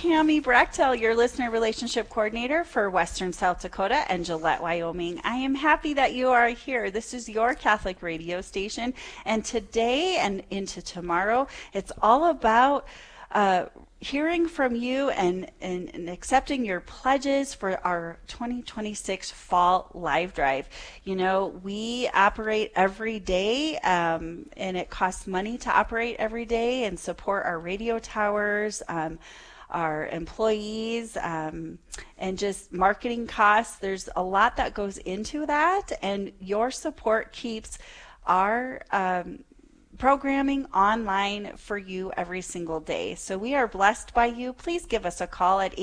Tammy Brechtel, your listener relationship coordinator for Western South Dakota and Gillette, Wyoming. I am happy that you are here. This is your Catholic radio station, and today and into tomorrow, it's all about hearing from you and accepting your pledges for our 2026 fall live drive. You know, we operate every day, and it costs money to operate every day and support our radio towers, our employees, and just marketing costs. There's a lot that goes into that, and your support keeps our programming online for you every single day. So we are blessed by you. Please give us a call at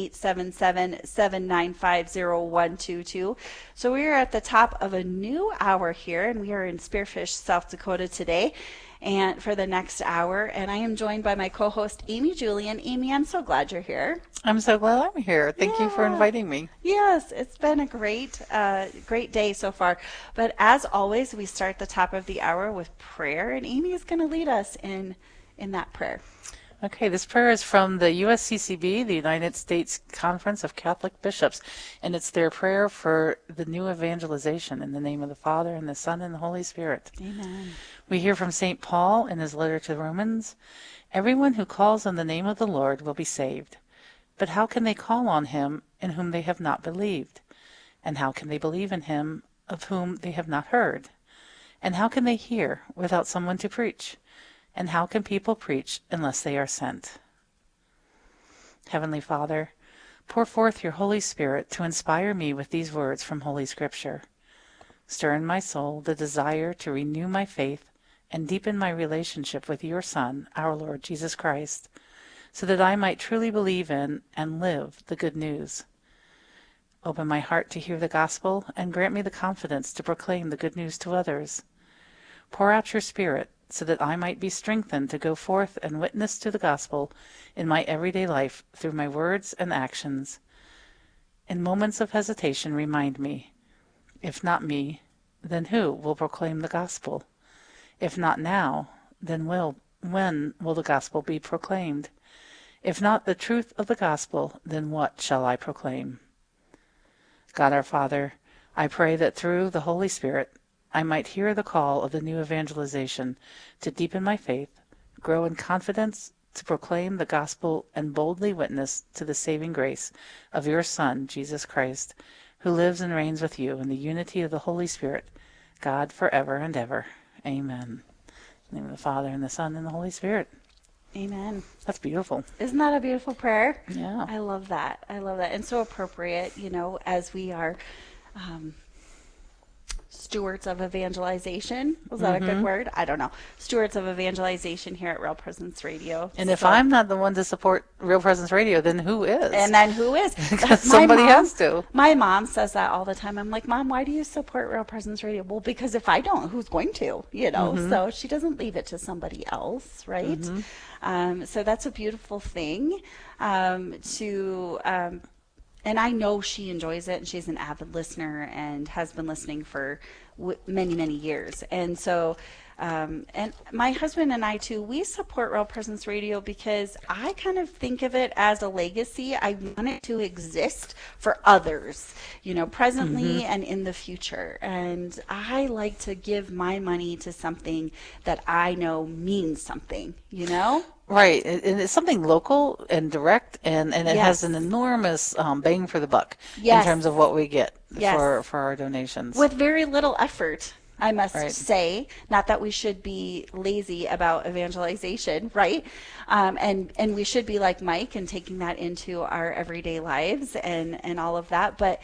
877-795-0122. So we are at the top of a new hour here, and we are in Spearfish, South Dakota today, and for the next hour. And I am joined by my co-host, Amy Julian. Amy, I'm so glad you're here. I'm so glad I'm here. Thank you for inviting me. Yes, it's been a great day so far. But as always, we start the top of the hour with prayer, and Amy is going to lead us in that prayer. Okay, this prayer is from the USCCB, the United States Conference of Catholic Bishops, and it's their prayer for the new evangelization in the name of the Father and the Son and the Holy Spirit. Amen. We hear from St. Paul in his letter to the Romans, "Everyone who calls on the name of the Lord will be saved. But how can they call on him in whom they have not believed? And how can they believe in him of whom they have not heard? And how can they hear without someone to preach? And how can people preach unless they are sent?" Heavenly Father, pour forth your Holy Spirit to inspire me with these words from Holy Scripture. Stir in my soul the desire to renew my faith and deepen my relationship with your Son, our Lord Jesus Christ, so that I might truly believe in and live the good news. Open my heart to hear the gospel and grant me the confidence to proclaim the good news to others. Pour out your Spirit so that I might be strengthened to go forth and witness to the gospel in my everyday life through my words and actions. In moments of hesitation, remind me, if not me, then who will proclaim the gospel? If not now, then when will the gospel be proclaimed? If not the truth of the gospel, then what shall I proclaim? God our Father, I pray that through the Holy Spirit I might hear the call of the new evangelization to deepen my faith, grow in confidence to proclaim the gospel, and boldly witness to the saving grace of your Son, Jesus Christ, who lives and reigns with you in the unity of the Holy Spirit, God forever and ever. Amen. In the name of the Father, and the Son, and the Holy Spirit. Amen. That's beautiful. Isn't that a beautiful prayer? Yeah. I love that. I love that. And so appropriate, you know, as we are stewards of evangelization. Was that a good word? I don't know. Stewards of evangelization here at Real Presence Radio. And if I'm not the one to support Real Presence Radio, then who is? And then who is? Somebody has to. My mom says that all the time. I'm like, Mom, why do you support Real Presence Radio? Well, because if I don't, who's going to? You know, so she doesn't leave it to somebody else, right? So that's a beautiful thing and I know she enjoys it, and she's an avid listener and has been listening for many, many years. And so, and my husband and I too, we support Real Presence Radio because I kind of think of it as a legacy. I want it to exist for others, you know, presently and in the future. And I like to give my money to something that I know means something, you know? Right, and it's something local and direct, and it has an enormous bang for the buck in terms of what we get for our donations. With very little effort, I must say. Not that we should be lazy about evangelization, right? And we should be like Mike and taking that into our everyday lives and all of that. But,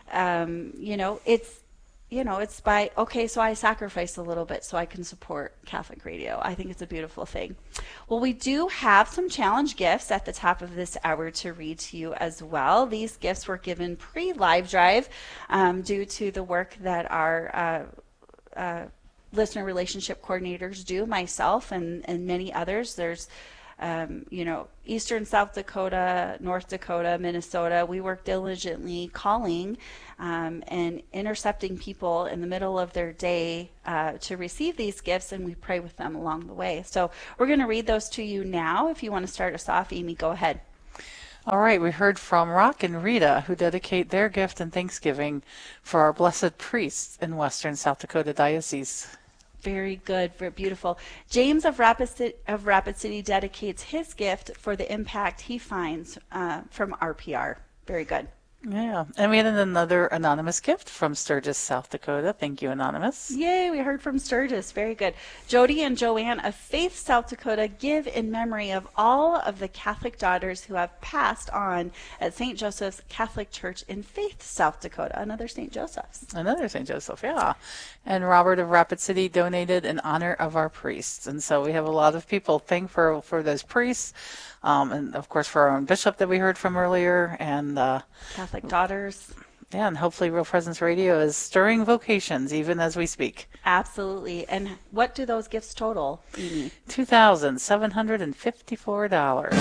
it's by, okay, so I sacrifice a little bit so I can support Catholic radio. I think it's a beautiful thing. Well, we do have some challenge gifts at the top of this hour to read to you as well. These gifts were given pre-live drive due to the work that our listener relationship coordinators do, myself and many others. There's Eastern South Dakota, North Dakota, Minnesota. We work diligently calling and intercepting people in the middle of their day to receive these gifts, and we pray with them along the way. So we're going to read those to you now. If you want to start us off, Amy, go ahead. All right, we heard from Rock and Rita, who dedicate their gift and thanksgiving for our blessed priests in Western South Dakota Diocese. Very good, very beautiful. James of Rapid City dedicates his gift for the impact he finds from RPR. Very good. Yeah, and we had another anonymous gift from Sturgis, South Dakota. Thank you, Anonymous. Yay, we heard from Sturgis. Very good. Jody and Joanne of Faith, South Dakota give in memory of all of the Catholic daughters who have passed on at St. Joseph's Catholic Church in Faith, South Dakota. Another St. Joseph's. Another St. Joseph, yeah. And Robert of Rapid City donated in honor of our priests. And so we have a lot of people thankful for those priests. And of course for our own bishop that we heard from earlier, and Catholic daughters. Yeah, and hopefully Real Presence Radio is stirring vocations even as we speak. Absolutely. And what do those gifts total, Amy? $2,754.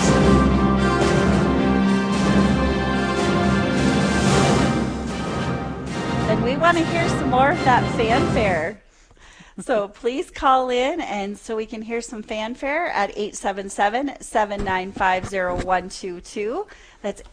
And we want to hear some more of that fanfare. So please call in and so we can hear some fanfare at 877-795-0122. That's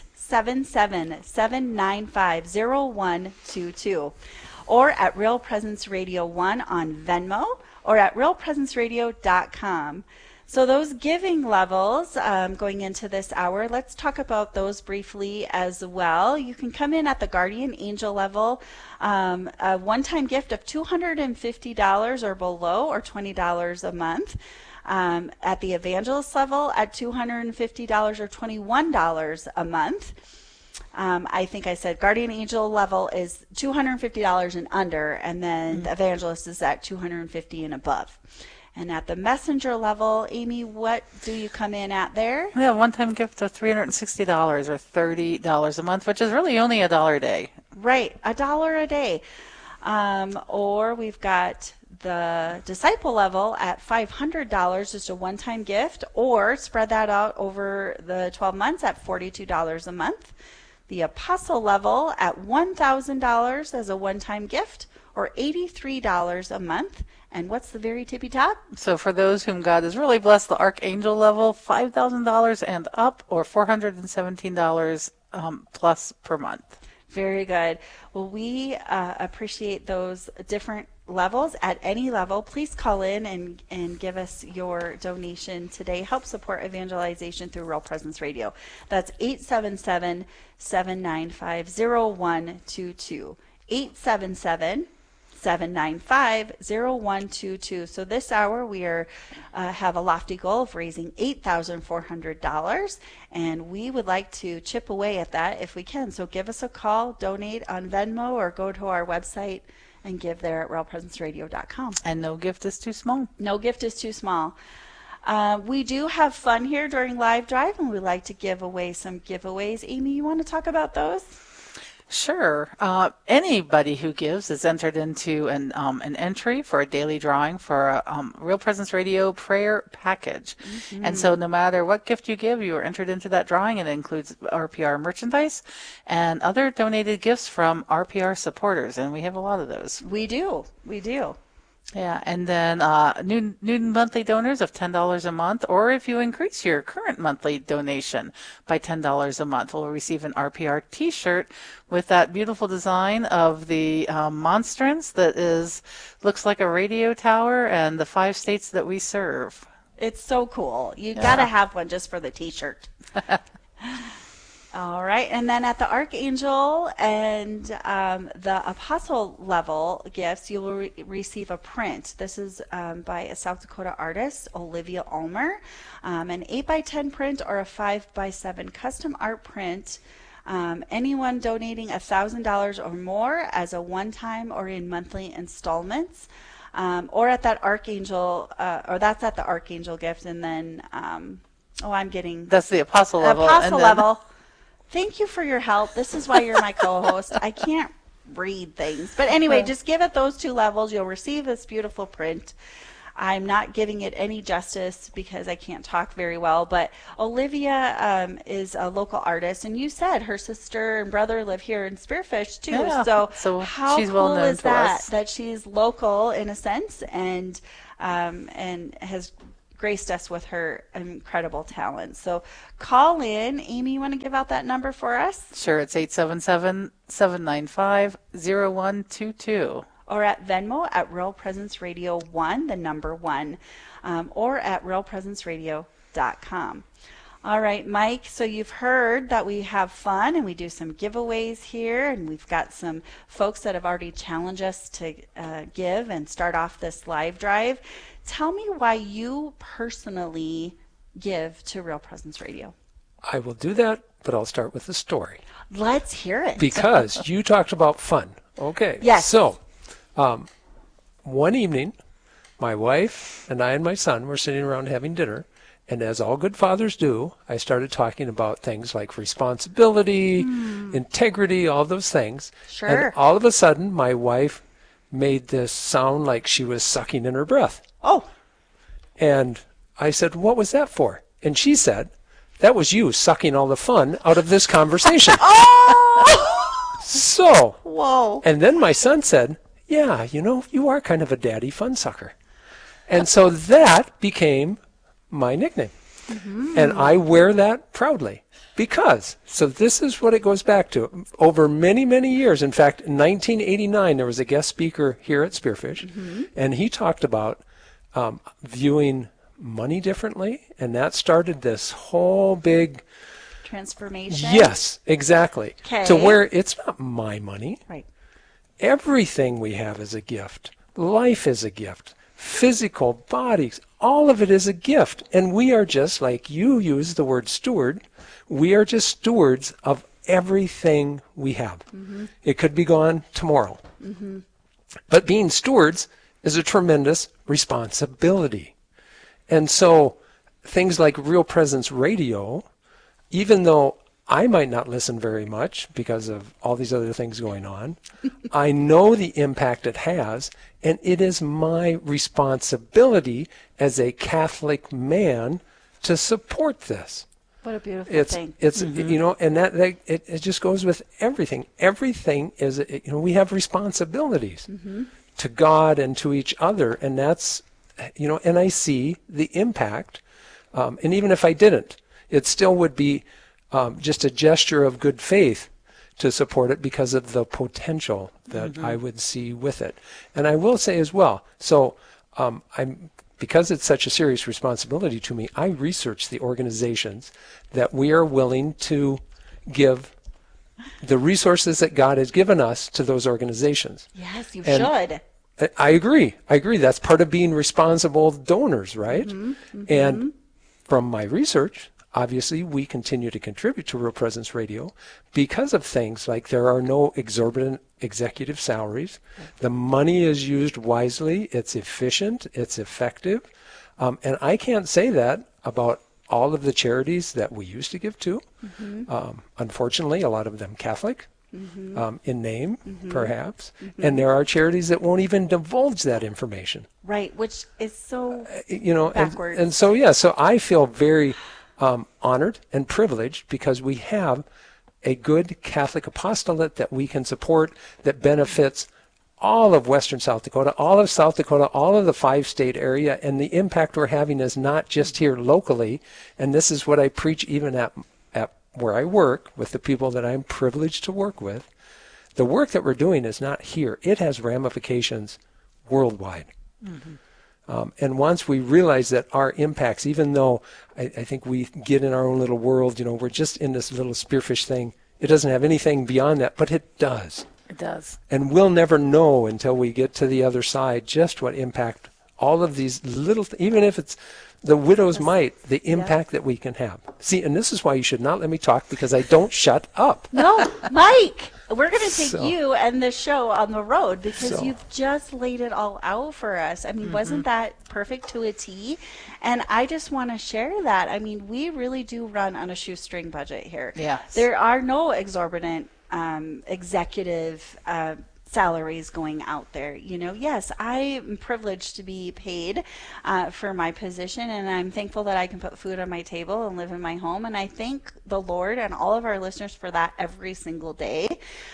877-795-0122. Or at Real Presence Radio 1 on Venmo or at realpresenceradio.com. So those giving levels going into this hour, let's talk about those briefly as well. You can come in at the Guardian Angel level, a one-time gift of $250 or below, or $20 a month. At the Evangelist level at $250 or $21 a month. I think I said Guardian Angel level is $250 and under, and then the Evangelist is at $250 and above. And at the Messenger level, Amy, what do you come in at there? We have a one-time gift of $360 or $30 a month, which is really only $1 a day. Right, $1 a day. Or we've got the Disciple level at $500, just a one-time gift, or spread that out over the 12 months at $42 a month. The Apostle level at $1,000 as a one-time gift, or $83 a month. And what's the very tippy top? So for those whom God has really blessed, the Archangel level, $5,000 and up, or $417 plus per month. Very good. Well, we appreciate those different levels. At any level, please call in and give us your donation today. Help support evangelization through Real Presence Radio. That's 877-795-0122. 877-795-0122. So this hour we have a lofty goal of raising $8,400, and we would like to chip away at that if we can. So give us a call, donate on Venmo, or go to our website and give there at realpresenceradio.com. And no gift is too small. No gift is too small. We do have fun here during Live Drive, and we like to give away some giveaways. Amy, you want to talk about those? Sure. Anybody who gives is entered into an entry for a daily drawing for a Real Presence Radio prayer package. Mm-hmm. And so no matter what gift you give, you are entered into that drawing, and it includes RPR merchandise and other donated gifts from RPR supporters. And we have a lot of those. We do. We do. Yeah, and then new monthly donors of $10 a month, or if you increase your current monthly donation by $10 a month, will receive an RPR T-shirt with that beautiful design of the monstrance that looks like a radio tower and the 5 states that we serve. It's so cool. You gotta have one just for the T-shirt. All right, and then at the Archangel and the Apostle level gifts, you will receive a print. This is by a South Dakota artist, Olivia Ulmer, an 8x10 print or a 5x7 custom art print. Anyone donating $1,000 or more as a one-time or in monthly installments, or at that Archangel, or that's at the Archangel gift, and then that's the Apostle level. Apostle level. Thank you for your help. This is why you're my co-host. I can't read things. But anyway, just give it those 2 levels. You'll receive this beautiful print. I'm not giving it any justice because I can't talk very well. But Olivia is a local artist. And you said her sister and brother live here in Spearfish, too. Yeah, so how she's cool well known is to that, us. that she's local in a sense and has graced us with her incredible talent. So call in. Amy, you want to give out that number for us? Sure, it's 877-795-0122. Or at Venmo at Real Presence Radio 1, the number 1, or at realpresenceradio.com. All right, Mike, so you've heard that we have fun and we do some giveaways here, and we've got some folks that have already challenged us to give and start off this live drive. Tell me why you personally give to Real Presence Radio. I will do that, but I'll start with the story. Let's hear it. Because you talked about fun. Okay. Yes. So, one evening, my wife and I and my son were sitting around having dinner. And as all good fathers do, I started talking about things like responsibility, integrity, all those things. Sure. And all of a sudden, my wife made this sound like she was sucking in her breath. Oh. And I said, what was that for? And she said, that was you sucking all the fun out of this conversation. Oh! So, Whoa. and then my son said, yeah, you are kind of a daddy fun sucker. And so that became my nickname. And I wear that proudly because, so this is what it goes back to. Over many, many years, in fact, in 1989, there was a guest speaker here at Spearfish, and he talked about viewing money differently, and that started this whole big Transformation? Yes, exactly. Okay. To where it's not my money. Right. Everything we have is a gift. Life is a gift. Physical bodies, all of it is a gift. And we are just, like you use the word steward, we are just stewards of everything we have. It could be gone tomorrow. But being stewards is a tremendous responsibility. And so things like Real Presence Radio, even though I might not listen very much because of all these other things going on, I know the impact it has, and it is my responsibility as a Catholic man to support this. What a beautiful It's thing. and that it just goes with everything. Everything is, we have responsibilities to God and to each other, and that's, and I see the impact. And even if I didn't, it still would be just a gesture of good faith to support it because of the potential that I would see with it. And I will say as well, so because it's such a serious responsibility to me, I research the organizations that we are willing to give the resources that God has given us to those organizations. Yes, you And should. I agree. That's part of being responsible donors, right? And from my research, obviously, we continue to contribute to Real Presence Radio because of things like there are no exorbitant executive salaries. The money is used wisely. It's efficient. It's effective. And I can't say that about all of the charities that we used to give to. Unfortunately, a lot of them Catholic. In name, perhaps. And there are charities that won't even divulge that information. Right, which is so backwards. And so, so I feel very honored and privileged because we have a good Catholic apostolate that we can support that benefits all of Western South Dakota, all of South Dakota, all of the 5-state area, and the impact we're having is not just here locally. And this is what I preach even at where I work with the people that I'm privileged to work with. The work that we're doing is not here. It has ramifications worldwide. And once we realize that our impacts, even though I think we get in our own little world, we're just in this little spearfish thing, it doesn't have anything beyond that, but it does. It does. And we'll never know until we get to the other side just what impact all of these little, even if it's the widow's mite, the impact that we can have. See, and this is why you should not let me talk, because I don't shut up. No, Mike, we're going to take you and this show on the road because you've just laid it all out for us. I mean, wasn't that perfect to a T? And I just want to share that. I mean, we really do run on a shoestring budget here. Yes. There are no exorbitant executive salaries going out there. Yes, I am privileged to be paid for my position, and I'm thankful that I can put food on my table and live in my home, and I thank the Lord and all of our listeners for that every single day.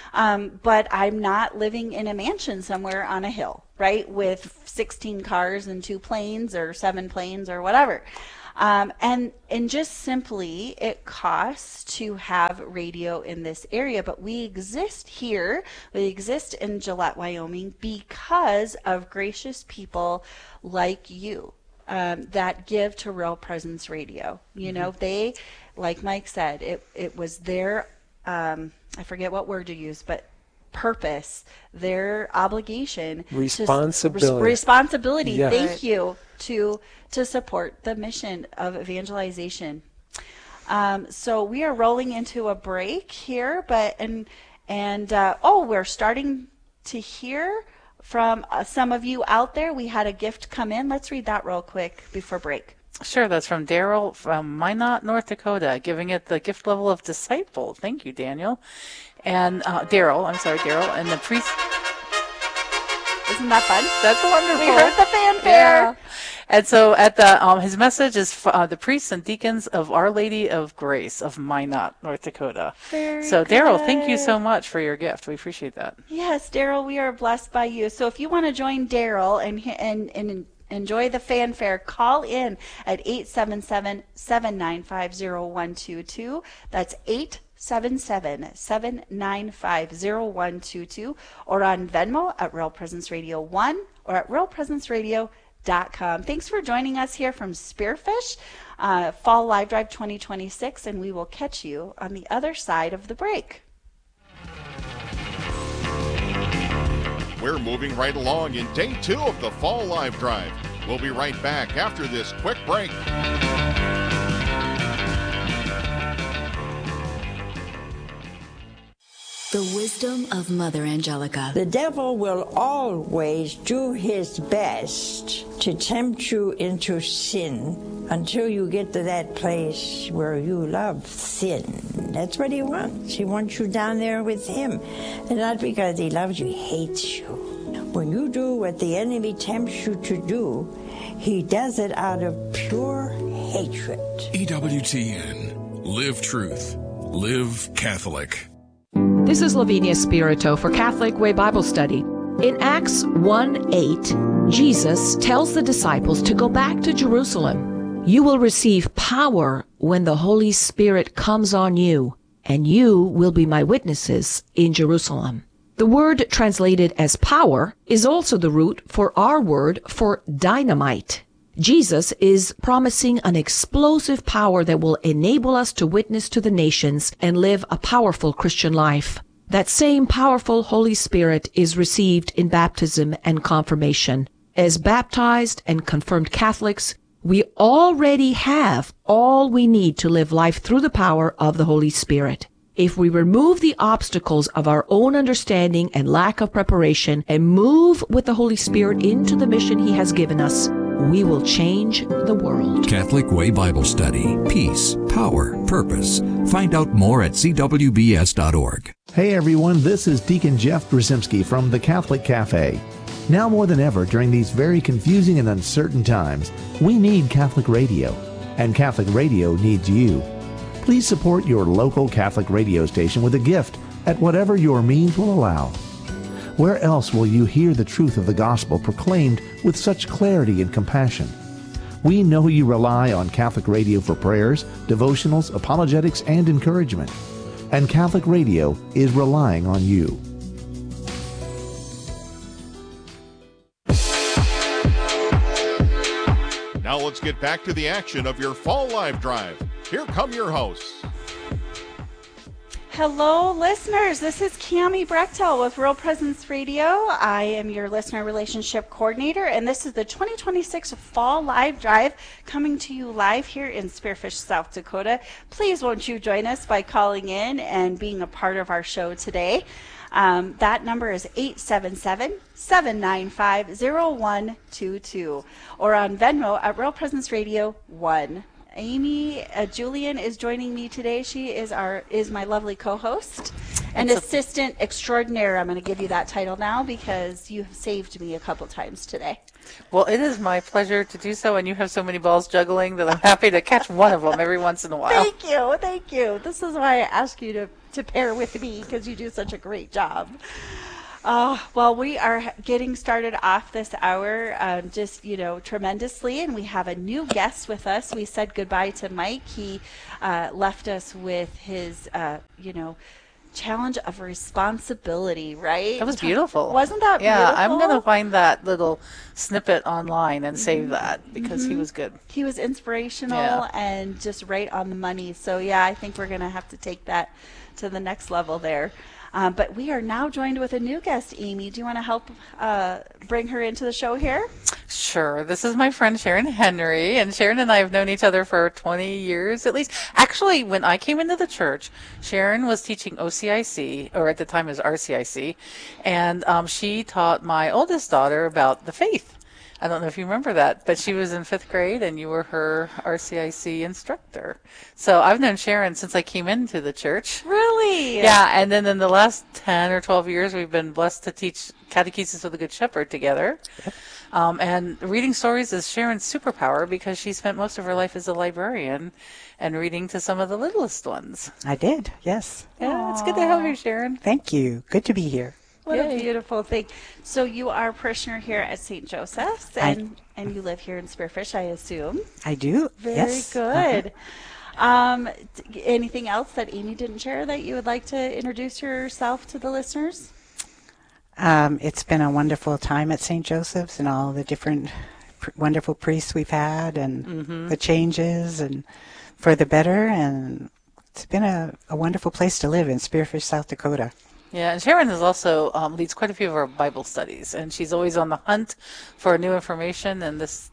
but I'm not living in a mansion somewhere on a hill, right, with 16 cars and 2 planes or 7 planes or whatever. And just simply, it costs to have radio in this area, but we exist here. We exist in Gillette, Wyoming, because of gracious people like you that give to Real Presence Radio. You know, they, like Mike said, it was their, I forget what word to use, but purpose, their obligation, responsibility. Yes. Thank you, to support the mission of evangelization. So we are rolling into a break here, but we're starting to hear from some of you out there. We had a gift come in. Let's read that real quick before break. Sure, that's from Daryl from Minot, North Dakota, giving it the gift level of disciple. Thank you, Daniel. And Daryl, and the priest. Isn't that fun? That's wonderful. We heard the fanfare. Yeah. And so at the his message is the priests and deacons of Our Lady of Grace of Minot, North Dakota. So Daryl, thank you so much for your gift. We appreciate that. Yes, Daryl, we are blessed by you. So if you want to join Daryl and enjoy the fanfare, call in at 877-795-0122. That's 877-795-0122, or on Venmo at Real Presence Radio 1 or at realpresenceradio.com. Thanks for joining us here from Spearfish Fall Live Drive 2026, and we will catch you on the other side of the break. We're moving right along in day 2 of the Fall Live Drive. We'll be right back after this quick break. The wisdom of Mother Angelica. The devil will always do his best to tempt you into sin until you get to that place where you love sin. That's what he wants. He wants you down there with him. And not because he loves you, he hates you. When you do what the enemy tempts you to do, he does it out of pure hatred. EWTN. Live truth. Live Catholic. This is Lavinia Spirito for Catholic Way Bible Study. In Acts 1:8, Jesus tells the disciples to go back to Jerusalem. You will receive power when the Holy Spirit comes on you, and you will be my witnesses in Jerusalem. The word translated as power is also the root for our word for dynamite. Jesus is promising an explosive power that will enable us to witness to the nations and live a powerful Christian life. That same powerful Holy Spirit is received in baptism and confirmation. As baptized and confirmed Catholics, we already have all we need to live life through the power of the Holy Spirit. If we remove the obstacles of our own understanding and lack of preparation and move with the Holy Spirit into the mission He has given us, we will change the world. Catholic Way Bible Study. Peace, power, purpose. Find out more at cwbs.org. Hey everyone, this is Deacon Jeff Brzezinski from the Catholic Cafe. Now more than ever during these very confusing and uncertain times, we need Catholic radio, and Catholic radio needs you. Please support your local Catholic radio station with a gift at whatever your means will allow. Where else will you hear the truth of the gospel proclaimed with such clarity and compassion? We know you rely on Catholic radio for prayers, devotionals, apologetics, and encouragement. And Catholic radio is relying on you. Now let's get back to the action of your Fall Live Drive. Here come your hosts. Hello, listeners. This is Cami Brechtel with Real Presence Radio. I am your listener relationship coordinator, and this is the 2026 Fall Live Drive coming to you live here in Spearfish, South Dakota. Please won't you join us by calling in and being a part of our show today. That number is 877-795-0122, or on Venmo at Real Presence Radio 1. Amy Julian is joining me today. She is my lovely co-host and assistant extraordinaire. I'm going to give you that title now because you have saved me a couple times today. Well, it is my pleasure to do so, and you have so many balls juggling that I'm happy to catch one of them every once in a while. Thank you, thank you. This is why I ask you to pair with me, because you do such a great job. Well, we are getting started off this hour just, tremendously, and we have a new guest with us. We said goodbye to Mike. He left us with his, challenge of responsibility, right? That was beautiful. Wasn't that beautiful? Yeah, I'm going to find that little snippet online and save that because he was good. He was inspirational and just right on the money. So, yeah, I think we're going to have to take that to the next level there. But we are now joined with a new guest, Amy. Do you want to help bring her into the show here? Sure. This is my friend Sharon Henry, and Sharon and I have known each other for 20 years at least. Actually, when I came into the church, Sharon was teaching OCIC, or at the time it was RCIC, and she taught my oldest daughter about the faith. I don't know if you remember that, but she was in 5th grade and you were her RCIC instructor. So I've known Sharon since I came into the church. Really? Yeah, and then in the last 10 or 12 years, we've been blessed to teach Catechesis of the Good Shepherd together. Yep. And reading stories is Sharon's superpower because she spent most of her life as a librarian and reading to some of the littlest ones. I did, yes. Yeah, it's good to have you, Sharon. Thank you. Good to be here. What a beautiful thing. So you are a parishioner here at St. Joseph's, and you live here in Spearfish, I assume. I do, Very good. Anything else that Amy didn't share that you would like to introduce yourself to the listeners? It's been a wonderful time at St. Joseph's and all the different wonderful priests we've had and the changes and for the better, and it's been a wonderful place to live in Spearfish, South Dakota. Yeah, and Sharon is also leads quite a few of our Bible studies, and she's always on the hunt for new information. And this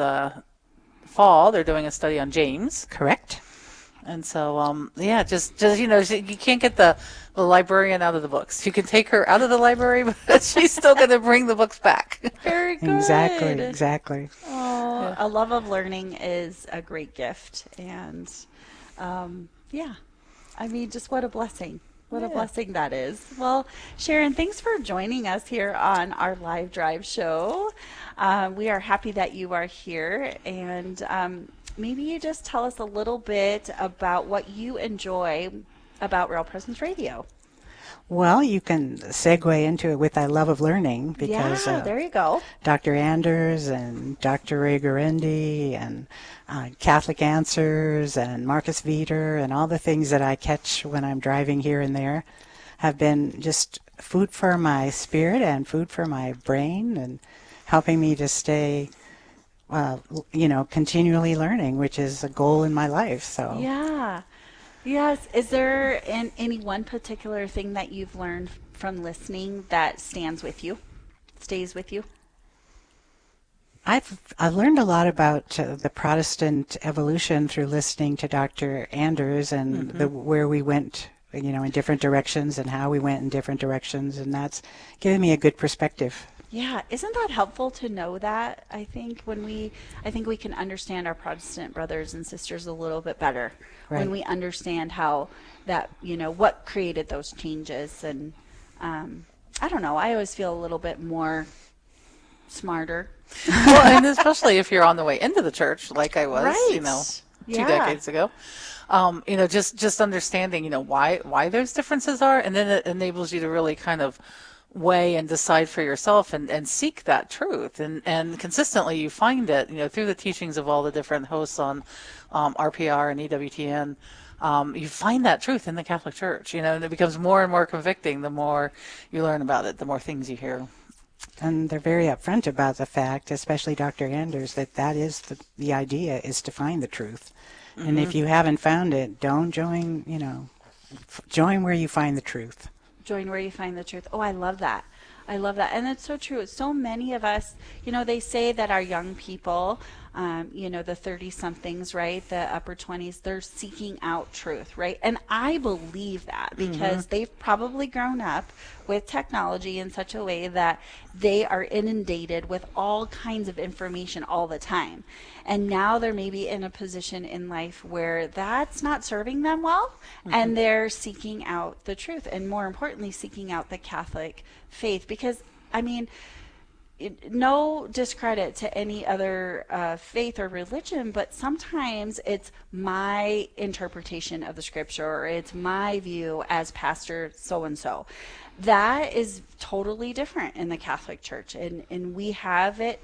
fall, they're doing a study on James. Correct. And so, just you can't get the librarian out of the books. You can take her out of the library, but she's still going to bring the books back. Very good. Exactly. Oh, a love of learning is a great gift, and just what a blessing. What a blessing that is. Well, Sharon, thanks for joining us here on our live drive show. We are happy that you are here, and maybe you just tell us a little bit about what you enjoy about Real Presence Radio. Well, you can segue into it with I love of learning because there you go. Dr. Anders and Dr. Ray Gurendi and Catholic Answers and Marcus Viter and all the things that I catch when I'm driving here and there have been just food for my spirit and food for my brain and helping me to stay continually learning, which is a goal in my life. So yes. Is there any one particular thing that you've learned from listening that stays with you? I've learned a lot about the Protestant evolution through listening to Dr. Anders and where we went, in different directions and how we went in different directions, and that's given me a good perspective. Yeah, isn't that helpful to know that? I think we can understand our Protestant brothers and sisters a little bit better when we understand how that, what created those changes. And I don't know, I always feel a little bit more smarter. Well, and especially if you're on the way into the church, like I was, 2 decades ago. Just understanding, why those differences are, and then it enables you to really kind of weigh and decide for yourself and seek that truth. And consistently you find it, through the teachings of all the different hosts on RPR and EWTN. You find that truth in the Catholic Church, and it becomes more and more convicting the more you learn about it, the more things you hear. And they're very upfront about the fact, especially Dr. Anders, that is the idea is to find the truth. And if you haven't found it, don't join where you find the truth. Join where you find the truth. Oh, I love that. And it's so true. So many of us, they say that our young people, the 30-somethings, right, the upper 20s, they're seeking out truth, right? And I believe that because they've probably grown up with technology in such a way that they are inundated with all kinds of information all the time. And now they're maybe in a position in life where that's not serving them well, and they're seeking out the truth, and more importantly, seeking out the Catholic faith. Because, no discredit to any other faith or religion, but sometimes it's my interpretation of the scripture, or it's my view as pastor so-and-so. That is totally different in the Catholic Church, and we have it,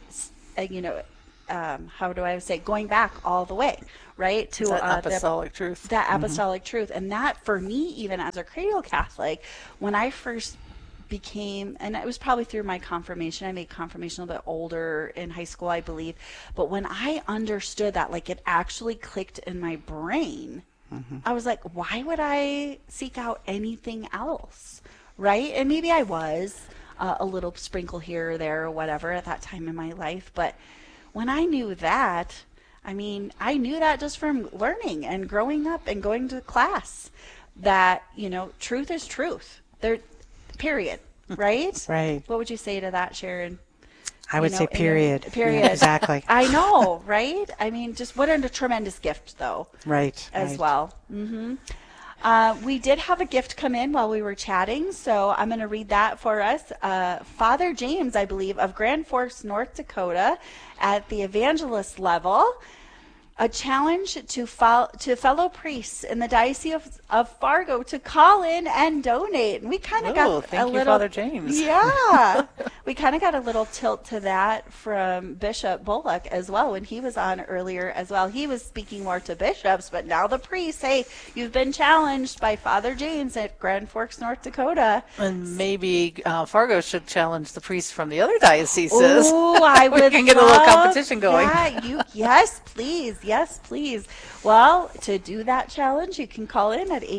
how do I say, going back all the way, right? To that apostolic truth. That apostolic truth. And that, for me, even as a cradle Catholic, when I first became, and it was probably through my confirmation, I made confirmation a bit older in high school, I believe, but when I understood that, like, it actually clicked in my brain, I was like, why would I seek out anything else, right? And maybe I was a little sprinkle here or there or whatever at that time in my life, but when I knew that, I mean, I knew that just from learning and growing up and going to class, that, truth is truth. There, period. Right? Right. What would you say to that, Sharon? I would say period. Period. Yeah, exactly. I know, right? I mean, just what a tremendous gift, though. Right. As well. We did have a gift come in while we were chatting, so I'm going to read that for us. Father James, I believe, of Grand Forks, North Dakota, at the evangelist level, a challenge to fellow priests in the Diocese of Fargo to call in and donate. And we kind of got a little, Father James. Yeah, we kind of got a little tilt to that from Bishop Bullock as well when he was on earlier as well. He was speaking more to bishops, but now the priests, hey, you've been challenged by Father James at Grand Forks, North Dakota. And maybe Fargo should challenge the priests from the other dioceses. Oh, I would. We can get a little competition going. Yeah, yes, please. Yes, please. Well, to do that challenge, you can call in at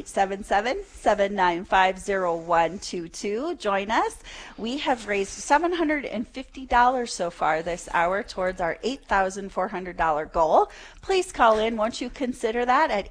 877-795-0122. Join us. We have raised $750 so far this hour towards our $8,400 goal. Please call in once you consider that at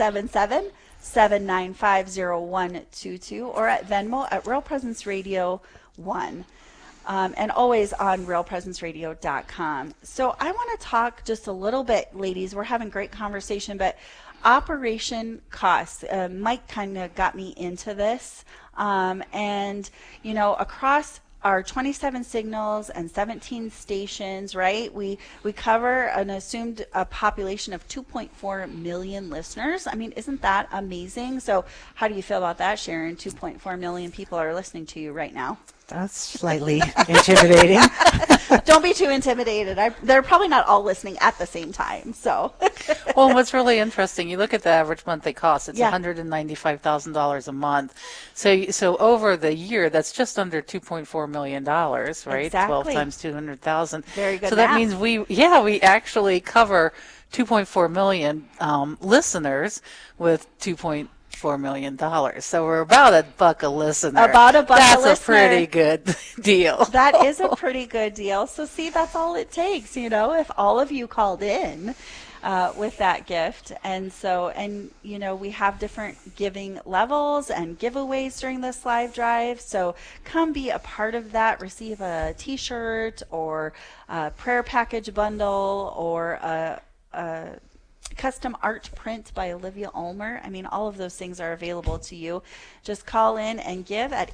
877-795-0122 or at Venmo at Real Presence Radio 1. And always on realpresenceradio.com. So I want to talk just a little bit, ladies. We're having great conversation, but operation costs. Mike kind of got me into this. And, across our 27 signals and 17 stations, right? We cover an assumed population of 2.4 million listeners. I mean, isn't that amazing? So how do you feel about that, Sharon? 2.4 million people are listening to you right now. That's slightly intimidating. Don't be too intimidated. They're probably not all listening at the same time. So, well, what's really interesting, you look at the average monthly cost. It's $195,000 a month. So over the year, that's just under $2.4 million, right? Exactly. 12 times 200,000. Very good. So that means we actually cover 2.4 million listeners with $2.4 million. So we're about $1 a listener. About $1 a listener. That's a pretty good deal. That is a pretty good deal. So see, that's all it takes, if all of you called in with that gift. And so, we have different giving levels and giveaways during this live drive. So come be a part of that. Receive a t-shirt or a prayer package bundle or a custom art print by Olivia Ulmer. I mean, all of those things are available to you. Just call in and give at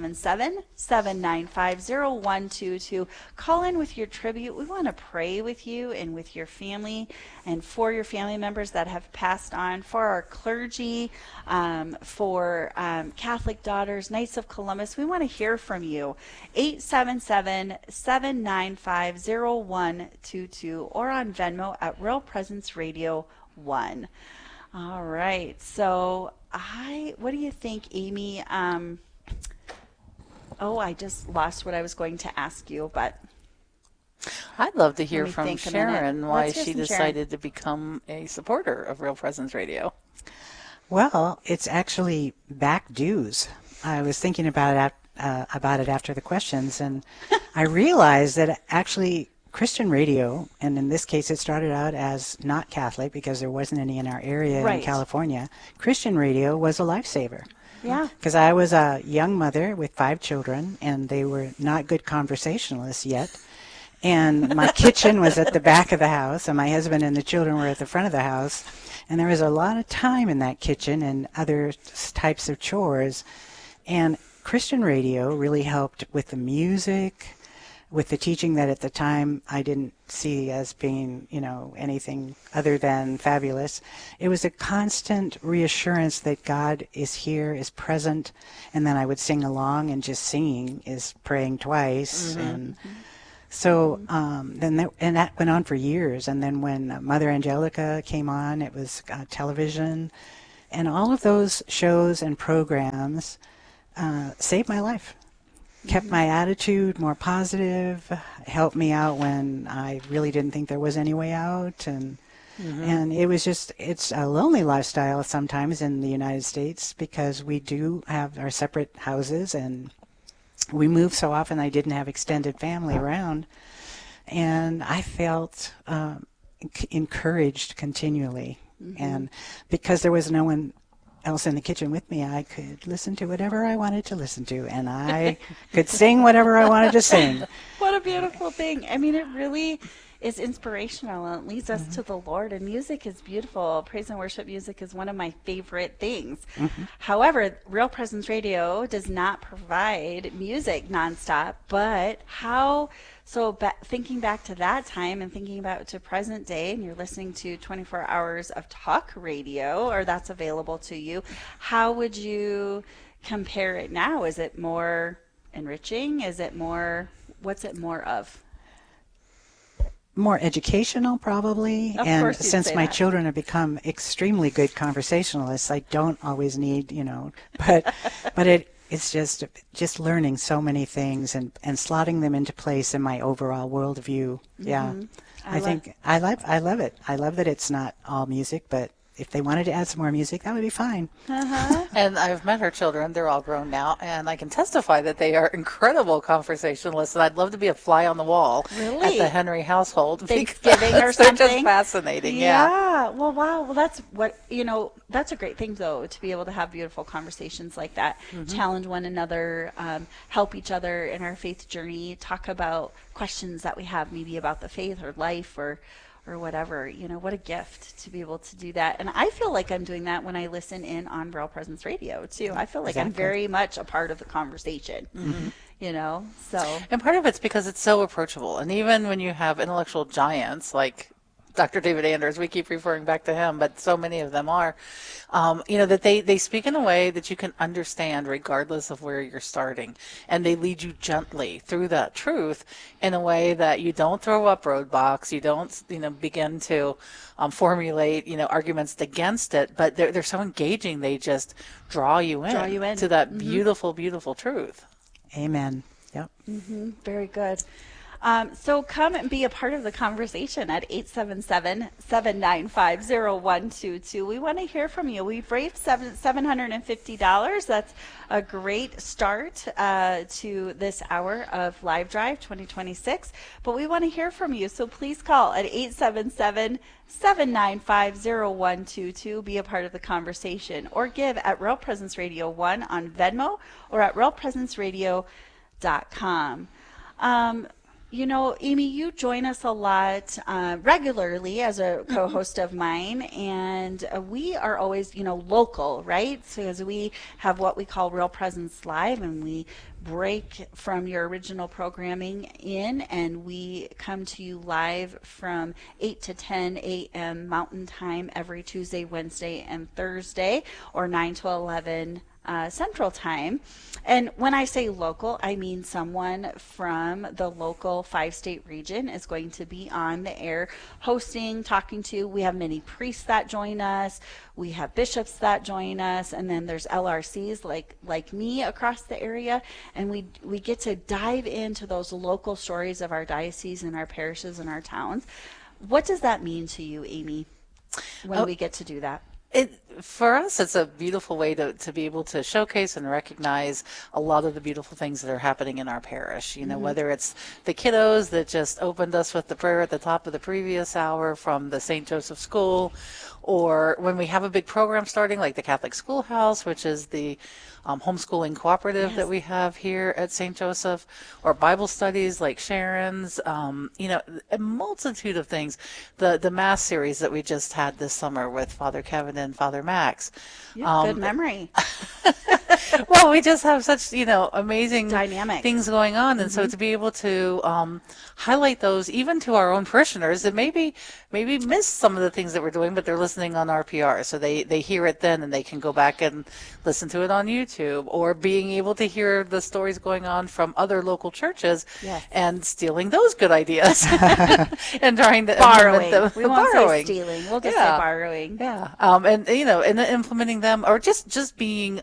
877-795-0122. Call in with your tribute. We want to pray with you and with your family and for your family members that have passed on, for our clergy, for Catholic Daughters, Knights of Columbus. We want to hear from you. 877-795-0122 or on Venmo at Real Presence Radio 1. All right. So what do you think, Amy? I just lost what I was going to ask you, but I'd love to hear from think a Sharon minute. why Let's hear she some decided to become a supporter of Real Presence Radio. Well, it's actually back dues. I was thinking about it after the questions, and I realized that actually Christian radio, and in this case it started out as not Catholic because there wasn't any in our area in California, Christian radio was a lifesaver. Yeah. Because I was a young mother with 5 children, and they were not good conversationalists yet. And my kitchen was at the back of the house, and my husband and the children were at the front of the house. And there was a lot of time in that kitchen and other types of chores. And Christian radio really helped with the music, with the teaching that at the time I didn't see as being, anything other than fabulous. It was a constant reassurance that God is here, is present, and then I would sing along, and just singing is praying twice. And so that went on for years. And then when Mother Angelica came on, it was television, and all of those shows and programs saved my life. Kept my attitude more positive, helped me out when I really didn't think there was any way out. And it was it's a lonely lifestyle sometimes in the United States, because we do have our separate houses, and we move so often I didn't have extended family around. And I felt encouraged continually. And because there was no one else in the kitchen with me, I could listen to whatever I wanted to listen to, and I could sing whatever I wanted to sing. What a beautiful thing. I mean, it really is inspirational, and it leads us to the Lord, and music is beautiful. Praise and worship music is one of my favorite things. However, Real Presence Radio does not provide music nonstop, but thinking back to that time and thinking about to present day, and you're listening to 24 hours of talk radio, or that's available to you, how would you compare it now? Is it more enriching? Is it more, what's it more of? More educational, probably. Of and course you'd since say my that. children have become extremely good conversationalists, I don't always need, but it's just learning so many things and slotting them into place in my overall worldview. Yeah. I love it. I love that it's not all music, but if they wanted to add some more music, that would be fine. And I've met her children. They're all grown now, and I can testify that they are incredible conversationalists, and I'd love to be a fly on the wall at the Henry household. Thanksgiving or they're something. just fascinating. Yeah. Well, wow. Well, that's that's a great thing, though, to be able to have beautiful conversations like that, challenge one another, help each other in our faith journey, talk about questions that we have maybe about the faith or life or whatever. What a gift to be able to do that. And I feel like I'm doing that when I listen in on Real Presence Radio too. I feel like I'm very much a part of the conversation. So. And part of it's because it's so approachable. And even when you have intellectual giants like Dr. David Anders, we keep referring back to him, but so many of them are, that they speak in a way that you can understand regardless of where you're starting. And they lead you gently through that truth in a way that you don't throw up roadblocks, you don't, begin to formulate, arguments against it, but they're so engaging, they just draw you in to that beautiful, beautiful truth. Amen. Yep. Very good. So come and be a part of the conversation at 877-795-0122. We want to hear from you. We've raised $750. That's a great start to this hour of Live Drive 2026. But we want to hear from you. So please call at 877-795-0122. Be a part of the conversation, or give at Real Presence Radio 1 on Venmo or at realpresenceradio.com. Amy, you join us a lot regularly as a co-host of mine, and we are always, local, right? So as we have what we call Real Presence Live, and we break from your original programming in, and we come to you live from 8 to 10 a.m. Mountain Time every Tuesday, Wednesday, and Thursday, or 9 to 11 Central Time. And when I say local, I mean someone from the local 5-state region is going to be on the air hosting, talking to. We have many priests that join us. We have bishops that join us. And then there's LRCs like me across the area. And we get to dive into those local stories of our diocese and our parishes and our towns. What does that mean to you, Amy, when we get to do that? For us, it's a beautiful way to be able to showcase and recognize a lot of the beautiful things that are happening in our parish. Whether it's the kiddos that just opened us with the prayer at the top of the previous hour from the St. Joseph School, or when we have a big program starting like the Catholic Schoolhouse, which is the homeschooling cooperative that we have here at St. Joseph, or Bible studies like Sharon's, a multitude of things. The Mass series that we just had this summer with Father Kevin and Father Max. Good memory. Well, we just have such, amazing Dynamic things going on. And so to be able to highlight those even to our own parishioners that maybe miss some of the things that we're doing, but they're listening on RPR. So they hear it then and they can go back and listen to it on YouTube, or being able to hear the stories going on from other local churches and stealing those good ideas and trying to borrowing. implement them. We won't say stealing. We'll just say borrowing. Yeah. And then implementing them, or just being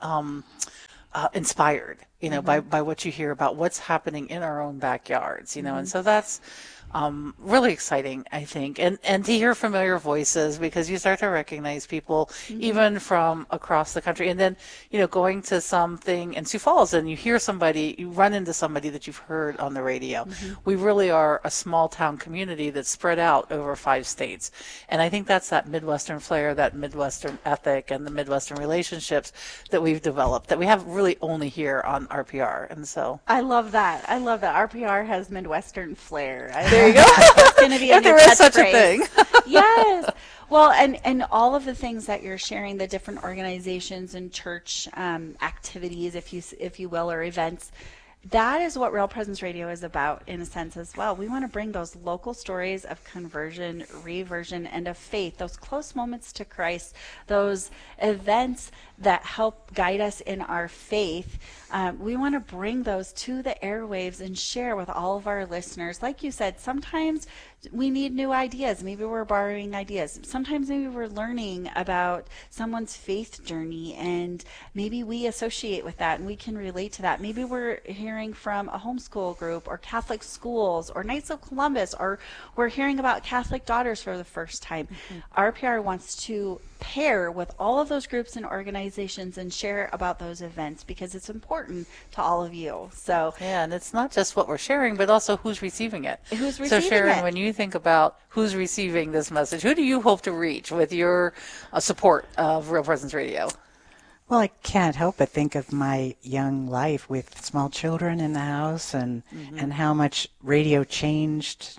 inspired, by what you hear about what's happening in our own backyards, and so that's really exciting, I think, and to hear familiar voices, because you start to recognize people even from across the country. And then, going to something in Sioux Falls and you run into somebody that you've heard on the radio. We really are a small town community that's spread out over 5 states. And I think that's that Midwestern flair, that Midwestern ethic, and the Midwestern relationships that we've developed that we have really only here on RPR. And so I love that. RPR has Midwestern flair. There you go. It's going to be a if new there is such a thing. Yes. Well, and all of the things that you're sharing, the different organizations and church activities, if you will, or events, that is what Real Presence Radio is about, in a sense, as well. We want to bring those local stories of conversion, reversion, and of faith, those close moments to Christ, those events that help guide us in our faith. We want to bring those to the airwaves and share with all of our listeners. Like you said, sometimes we need new ideas. Maybe we're borrowing ideas. Sometimes maybe we're learning about someone's faith journey, and maybe we associate with that and we can relate to that. Maybe we're hearing from a homeschool group or Catholic schools or Knights of Columbus, or we're hearing about Catholic daughters for the first time. RPR wants to pair with all of those groups and organizations and share about those events, because it's important to all of you. So yeah, and it's not just what we're sharing, but also who's receiving it. Who's receiving So Sharon, it? when you think about who's receiving this message, who do you hope to reach with your support of Real Presence Radio? Well, I can't help but think of my young life with small children in the house, and how much radio changed,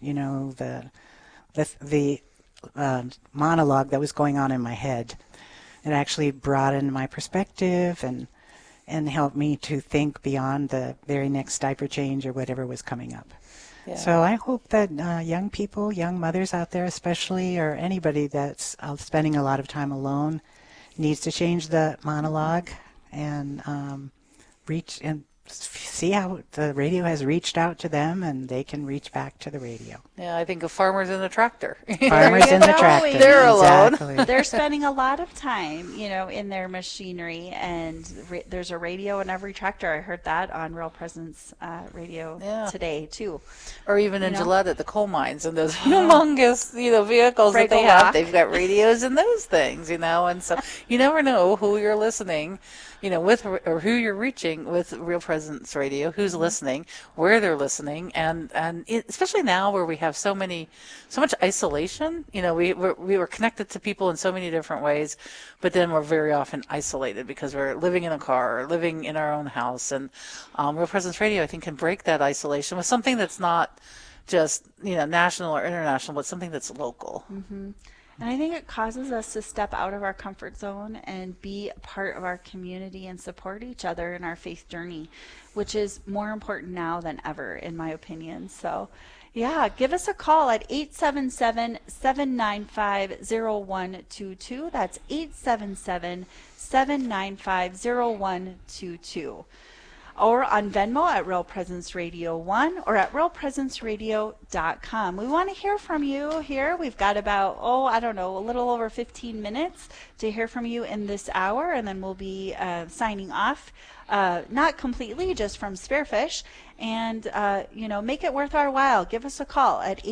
the monologue that was going on in my head. It actually broadened my perspective and helped me to think beyond the very next diaper change or whatever was coming up. Yeah. So I hope that young people, young mothers out there especially, or anybody that's spending a lot of time alone, needs to change the monologue and reach and see how the radio has reached out to them, and they can reach back to the radio. Yeah, I think of farmers in the tractor. Farmers in the tractor. They're alone. Exactly. They're spending a lot of time, in their machinery, and there's a radio in every tractor. I heard that on Real Presence Radio today too. Or even in Gillette at the coal mines and those humongous, vehicles that they have. They've got radios and those things, and so you never know who you're listening, with, or who you're reaching with Real Presence Radio, who's listening, where they're listening, and especially now where we have so much isolation. We were connected to people in so many different ways, but then we're very often isolated because we're living in a car or living in our own house. And Real Presence Radio, I think, can break that isolation with something that's not just national or international, but something that's local. And I think it causes us to step out of our comfort zone and be a part of our community and support each other in our faith journey, which is more important now than ever, in my opinion. So, yeah, give us a call at 877-795-0122. That's 877-795-0122. Or on Venmo at Real Presence Radio 1, or at realpresenceradio.com. We want to hear from you here. We've got about, a little over 15 minutes to hear from you in this hour, and then we'll be signing off, not completely, just from Spearfish. And, make it worth our while. Give us a call at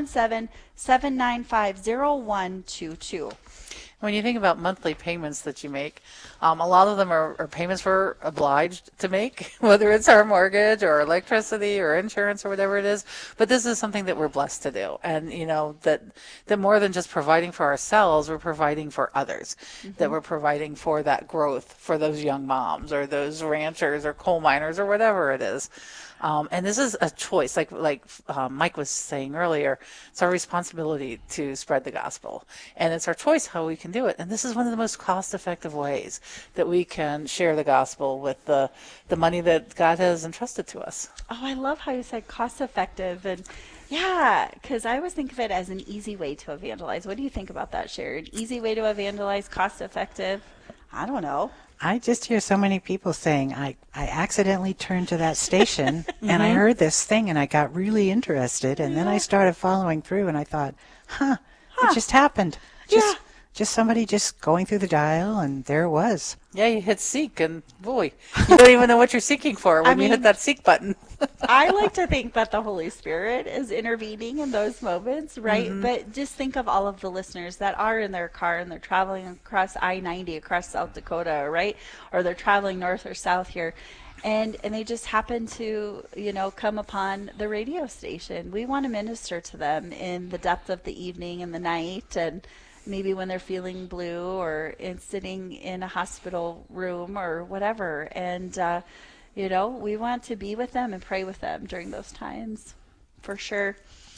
877-795-0122. When you think about monthly payments that you make, a lot of them are payments we're obliged to make, whether it's our mortgage or electricity or insurance or whatever it is. But this is something that we're blessed to do. And, that more than just providing for ourselves, we're providing for others, that we're providing for that growth for those young moms or those ranchers or coal miners or whatever it is. And this is a choice, like Mike was saying earlier. It's our responsibility to spread the gospel, and it's our choice how we can can do it. And this is one of the most cost-effective ways that we can share the gospel with the money that God has entrusted to us. Oh, I love how you said cost-effective. And yeah, because I always think of it as an easy way to evangelize. What do you think about that, Sharon? Easy way to evangelize, cost-effective? I don't know. I just hear so many people saying, I accidentally turned to that station and I heard this thing and I got really interested, and then I started following through and I thought, it just happened. Just somebody just going through the dial, and there it was. Yeah, you hit seek, and boy, you don't even know what you're seeking for when you hit that seek button. I like to think that the Holy Spirit is intervening in those moments, right? But just think of all of the listeners that are in their car and they're traveling across I-90 across South Dakota, right? Or they're traveling north or south here. And they just happen to, come upon the radio station. We want to minister to them in the depth of the evening and the night, and maybe when they're feeling blue or sitting in a hospital room or whatever. And, we want to be with them and pray with them during those times, for sure.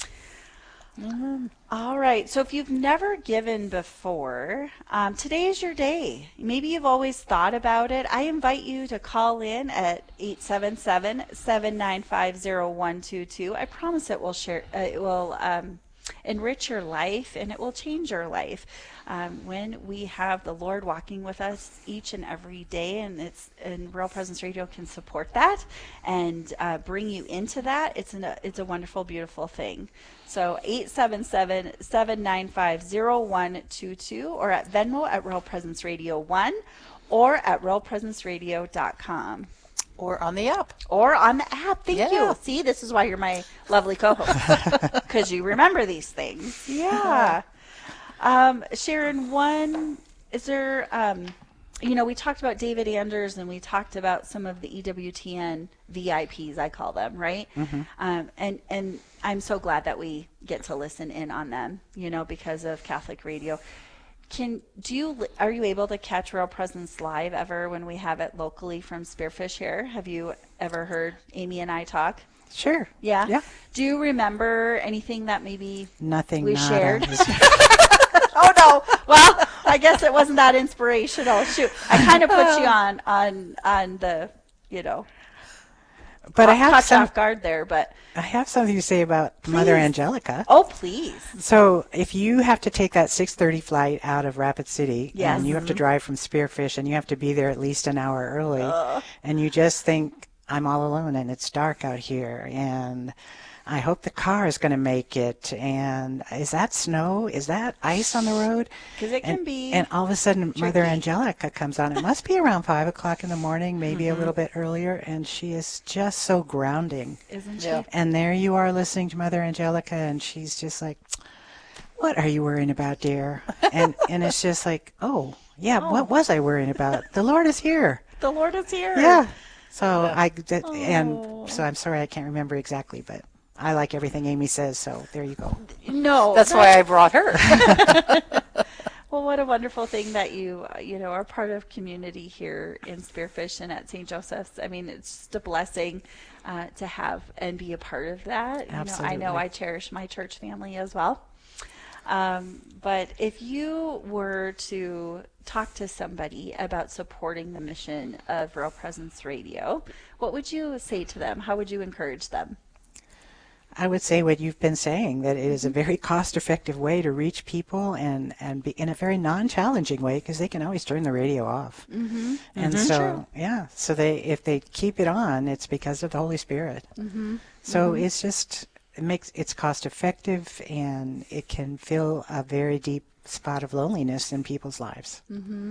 All right. So if you've never given before, today is your day. Maybe you've always thought about it. I invite you to call in at 877-795-0122. I promise it will enrich your life, and it will change your life when we have the Lord walking with us each and every day, and Real Presence Radio can support that and bring you into that. It's a wonderful, beautiful thing. So 877-795-0122, or at Venmo at Real Presence Radio 1, or at realpresenceradio.com. Or on the app. Thank you. See, this is why you're my lovely co-host, because you remember these things. Yeah. Sharon, is there, we talked about David Anders, and we talked about some of the EWTN VIPs, I call them, right? And I'm so glad that we get to listen in on them, because of Catholic Radio. Are you able to catch Real Presence live ever when we have it locally from Spearfish here? Have you ever heard Amy and I talk? Sure. Yeah. Do you remember anything that maybe we shared? Oh no. Well, I guess it wasn't that inspirational. Shoot, I kind of put you on the, But I have some off guard there, but I have something to say about Mother Angelica. Oh, please. So if you have to take that 6:30 flight out of Rapid City, yes, and you have to drive from Spearfish, and you have to be there at least an hour early, and you just think, I'm all alone and it's dark out here, and I hope the car is going to make it, and is that snow? Is that ice on the road? Because it can be. And all of a sudden, tricky. Mother Angelica comes on. It must be around 5 o'clock in the morning, maybe a little bit earlier, and she is just so grounding. Isn't she? Yeah. And there you are listening to Mother Angelica, and she's just like, what are you worrying about, dear? And it's just like, what was I worrying about? The Lord is here. The Lord is here. Yeah. So so I'm sorry I can't remember exactly, but I like everything Amy says, so there you go. No. That's why I brought her. Well, what a wonderful thing that you are part of community here in Spearfish and at St. Joseph's. I mean, it's just a blessing to have and be a part of that. Absolutely. I know I cherish my church family as well. But if you were to talk to somebody about supporting the mission of Real Presence Radio, what would you say to them? How would you encourage them? I would say what you've been saying, that it is a very cost-effective way to reach people and be in a very non-challenging way, because they can always turn the radio off. And so, so if they keep it on, it's because of the Holy Spirit. So it's just, it's cost-effective, and it can fill a very deep spot of loneliness in people's lives.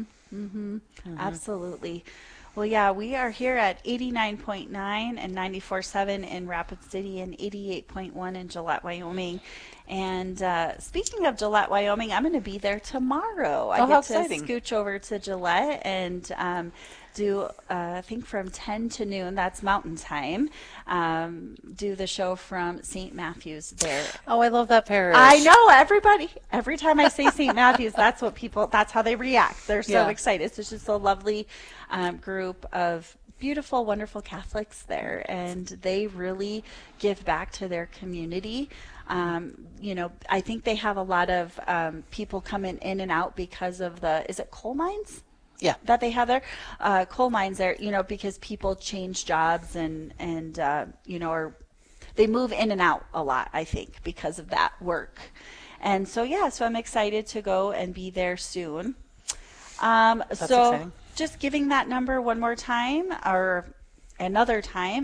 Absolutely. Well, yeah, we are here at 89.9 and 94.7 in Rapid City and 88.1 in Gillette, Wyoming. And speaking of Gillette, Wyoming, I'm going to be there tomorrow. I get to scooch over to Gillette and do, I think from 10 to noon, that's Mountain Time, do the show from St. Matthew's there. Oh, I love that parish. I know, every time I say St. Matthew's, that's how they react. They're so excited. It's just a lovely group of beautiful, wonderful Catholics there, and they really give back to their community. I think they have a lot of people coming in and out because of is it coal mines? Yeah. That they have there, coal mines there, because people change jobs and or they move in and out a lot, I think, because of that work. And so I'm excited to go and be there soon. That's exciting. Just giving that number one more time, or another time,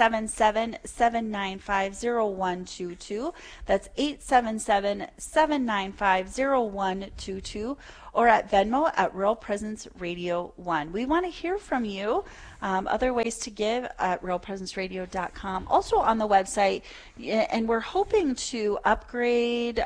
877-795-0122. That's 877-795-0122, or at Venmo at Real Presence Radio 1. We want to hear from you. Other ways to give at realpresenceradio.com. Also on the website, and we're hoping to upgrade,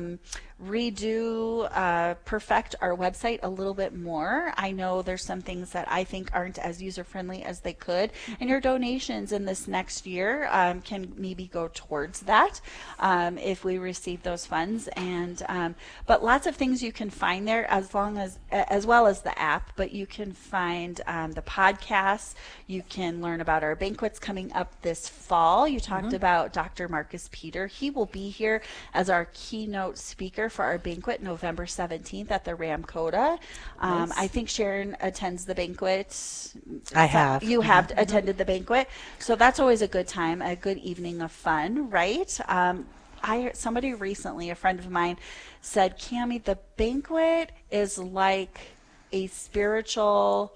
redo, perfect our website a little bit more. I know there's some things that I think aren't as user-friendly as they could, and your donations in this next year can maybe go towards that if we receive those funds. And but lots of things you can find there, as well as the app. But you can find the podcasts. You can learn about our banquets coming up this fall. You talked about Dr. Marcus Peter. He will be here as our keynote speaker for our banquet November 17th at the Ramkota. Nice. I think Sharon attends the banquet. I have. You have attended the banquet. So that's always a good time, a good evening of fun, right? Somebody recently, a friend of mine, said, Cammie, the banquet is like a spiritual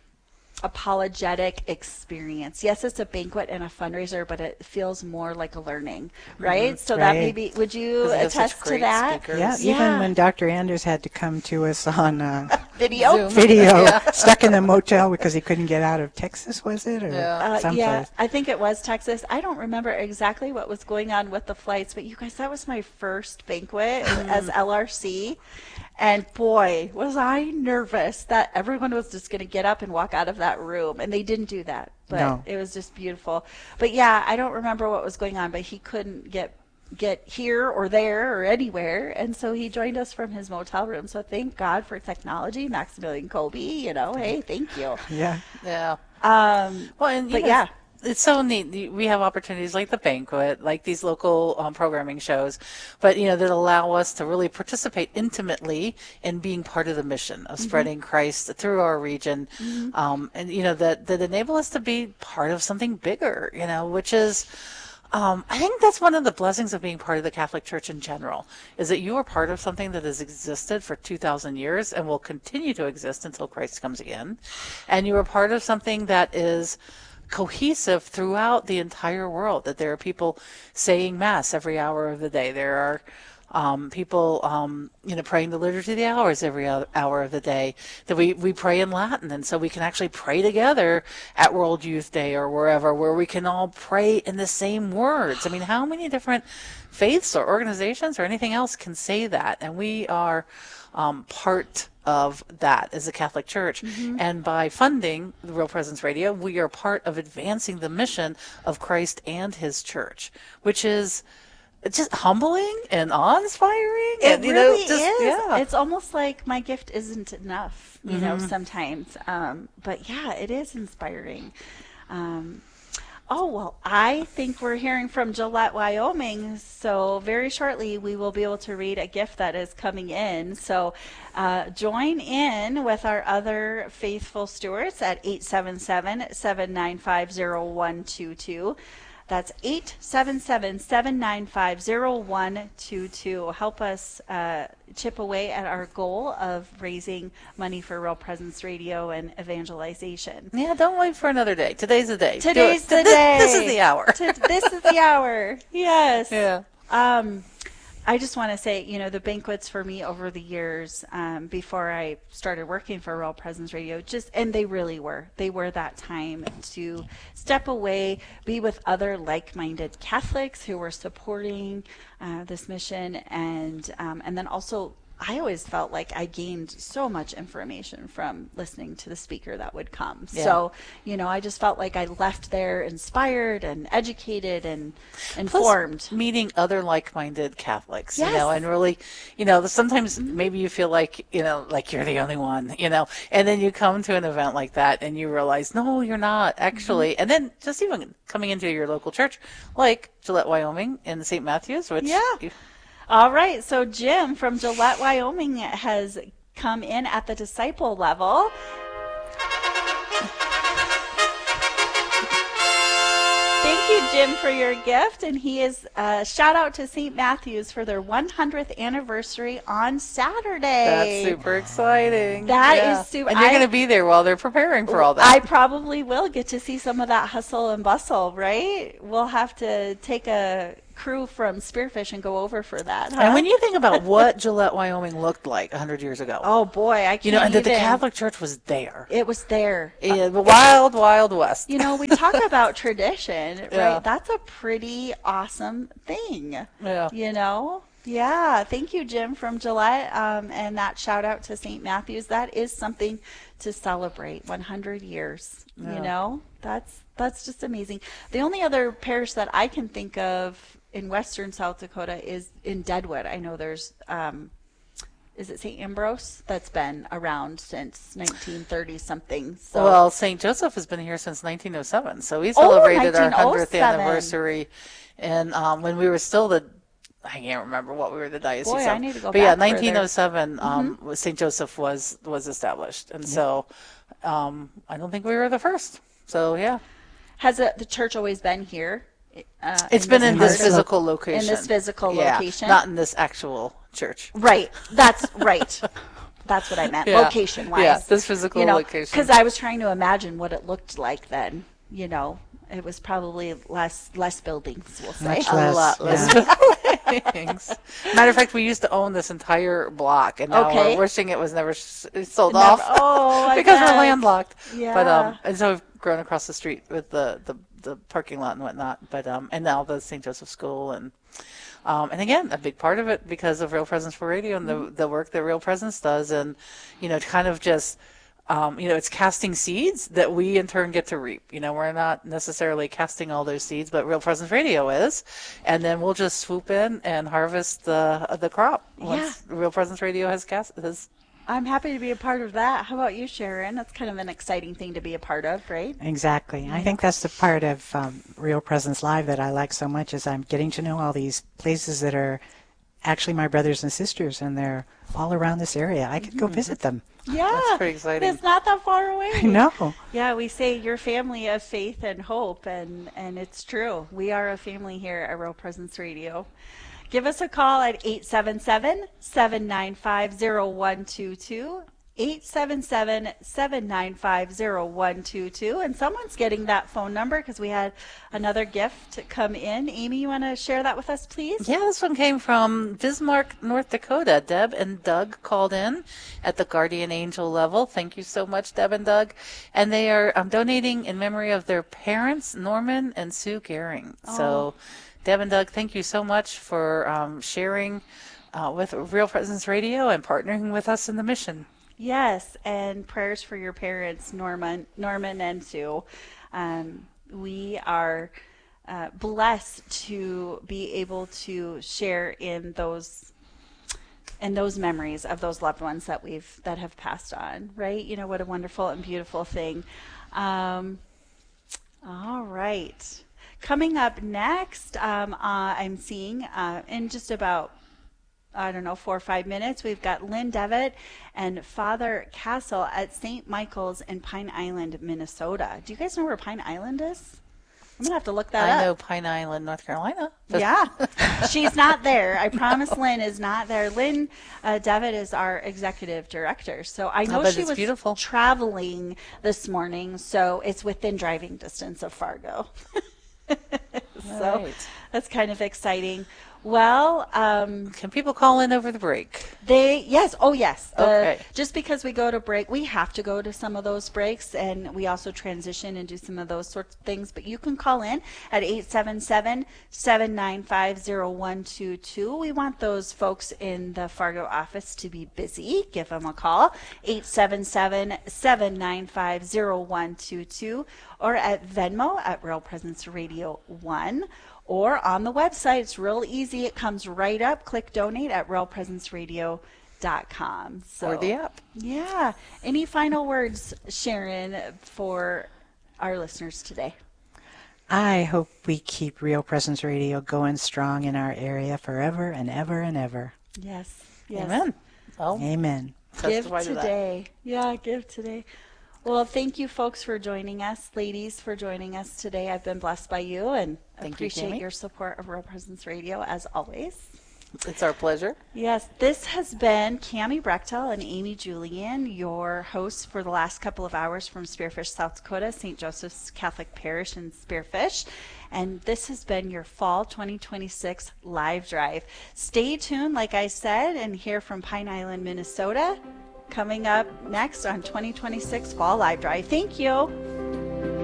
apologetic experience. Yes, it's a banquet and a fundraiser, but it feels more like a learning, right? So that maybe, would you attest to that? Yeah, even when Dr. Anders had to come to us on video, stuck in a motel because he couldn't get out of Texas, was it? Or yeah, I think it was Texas. I don't remember exactly what was going on with the flights, but you guys, that was my first banquet as LRC. And boy, was I nervous that everyone was just going to get up and walk out of that room. And they didn't do that. But it was just beautiful. But yeah, I don't remember what was going on, but he couldn't get here or there or anywhere. And so he joined us from his motel room. So thank God for technology, Maximilian Colby, hey, thank you. Yeah. Yeah. Yeah. It's so neat. We have opportunities like the banquet, like these local programming shows, but that allow us to really participate intimately in being part of the mission of spreading Christ through our region, and that enable us to be part of something bigger. Which is, I think that's one of the blessings of being part of the Catholic Church in general, is that you are part of something that has existed for 2,000 years and will continue to exist until Christ comes again, and you are part of something that is cohesive throughout the entire world, that there are people saying Mass every hour of the day. There are people, praying the Liturgy of the Hours every hour of the day, that we pray in Latin. And so we can actually pray together at World Youth Day or wherever, where we can all pray in the same words. I mean, how many different faiths or organizations or anything else can say that? And we are part of that as a Catholic Church. And by funding the Real Presence Radio, we are part of advancing the mission of Christ and his church, which is just humbling and awe-inspiring. It really is. Yeah. It's almost like my gift isn't enough, sometimes. But yeah, it is inspiring. I think we're hearing from Gillette, Wyoming. So very shortly, we will be able to read a gift that is coming in. So join in with our other faithful stewards at 877-795-0122. That's 877-795-0122. Help us chip away at our goal of raising money for Real Presence Radio and evangelization. Yeah, don't wait for another day. Today's the day. Today's the day. This is the hour. This is the hour. Yes. Yeah. I just want to say, the banquets for me over the years, before I started working for Real Presence Radio, and they really were. They were that time to step away, be with other like-minded Catholics who were supporting this mission, and then also I always felt like I gained so much information from listening to the speaker that would come. Yeah. So, I just felt like I left there inspired and educated and informed. Plus, meeting other like-minded Catholics, Yes. and really, sometimes maybe you feel like, like you're the only one, and then you come to an event like that and you realize, no, you're not actually. And then just even coming into your local church, like Gillette, Wyoming in St. Matthews, which All right, so Jim from Gillette, Wyoming has come in at the disciple level. Thank you, Jim, for your gift. And he is shout out to St. Matthews for their 100th anniversary on Saturday. That's super exciting. That is super. And you're going to be there while they're preparing for all that. I probably will get to see some of that hustle and bustle, right? We'll have to take a crew from Spearfish and go over for that. Huh? And when you think about what Gillette, Wyoming looked like 100 years ago. Oh, boy, I can't and that the even. Catholic Church was there. It was there. In the wild, wild west. We talk about tradition, right? Yeah. That's a pretty awesome thing. Yeah. Yeah. Thank you, Jim from Gillette. And that shout out to St. Matthews. That is something to celebrate. 100 years. Yeah. That's just amazing. The only other parish that I can think of in western South Dakota is in Deadwood. I know there's is it St. Ambrose that's been around since 1930 something. So Well, St. Joseph has been here since 1907, so we celebrated our 100th 1907. anniversary, and when we were still I can't remember what we were the diocese Boy, of. I need to go but yeah, back 1907, St. Joseph was established, and so I don't think we were the first. So yeah, has the church always been here? it's been in this physical location. In this physical location, not in this actual church. Right. That's right. That's what I meant, location-wise. Yeah, this physical location. Because I was trying to imagine what it looked like then. It was probably less buildings, we'll say. Much A less, lot less buildings. Matter of fact, we used to own this entire block, and now we're wishing it was never sold off because we're landlocked. Yeah. But and so we've grown across the street with the parking lot and whatnot. But and now the St. Joseph School and again, a big part of it because of Real Presence for Radio and the work that Real Presence does, and kind of just. It's casting seeds that we in turn get to reap. We're not necessarily casting all those seeds, but Real Presence Radio is, and then we'll just swoop in and harvest the crop once Real Presence Radio has cast. I'm happy to be a part of that. How about you, Sharon? That's kind of an exciting thing to be a part of, right? Exactly. I think that's the part of Real Presence Live that I like so much is I'm getting to know all these places that are actually my brothers and sisters, and they're all around this area. I could go visit them. Yeah, that's pretty exciting. It's not that far away. I know. Yeah, we say your family of faith and hope, and it's true. We are a family here at Real Presence Radio. Give us a call at 877-795-0122. 877-795-0122. And someone's getting that phone number because we had another gift come in. Amy, you want to share that with us, please? Yeah, this one came from Bismarck, North Dakota. Deb and Doug called in at the Guardian Angel level. Thank you so much, Deb and Doug. And they are donating in memory of their parents, Norman and Sue Gehring. So, Deb and Doug, thank you so much for sharing with Real Presence Radio and partnering with us in the mission. Yes, and prayers for your parents, Norman and Sue. We are blessed to be able to share in those memories of those loved ones that have passed on. Right? What a wonderful and beautiful thing. All right. Coming up next, I'm seeing in just about 4 or 5 minutes, we've got Lynn Devitt and Father Castle at St. Michael's in Pine Island, Minnesota. Do you guys know where Pine Island is? I'm going to have to look that up. I know Pine Island, North Carolina. Yeah. She's not there. I promise Lynn is not there. Lynn Devitt is our executive director. So I know she was traveling this morning, so it's within driving distance of Fargo. So that's kind of exciting. Well, Can people call in over the break? yes. Oh, yes. Okay. Just because we go to break, we have to go to some of those breaks, and we also transition and do some of those sorts of things. But you can call in at 877-795-0122. We want those folks in the Fargo office to be busy. Give them a call, 877-795-0122, or at Venmo at Real Presence Radio 1. Or on the website, it's real easy. It comes right up. Click donate at realpresenceradio.com. So, Or the app. Yeah. Any final words, Sharon, for our listeners today? I hope we keep Real Presence Radio going strong in our area forever and ever and ever. Yes. Yes. Amen. Well, Amen. Give testify to that. today. Yeah, give today. Well, thank you, folks, for joining us. Ladies, for joining us today. I've been blessed by you and Thank you, appreciate Tammy. your support of Real Presence Radio, as always. It's our pleasure. Yes, this has been Cammie Brechtel and Amy Julian, your hosts for the last couple of hours from Spearfish, South Dakota, St. Joseph's Catholic Parish in Spearfish. And this has been your Fall 2026 Live Drive. Stay tuned, like I said, and hear from Pine Island, Minnesota, coming up next on 2026 Fall Live Drive. Thank you.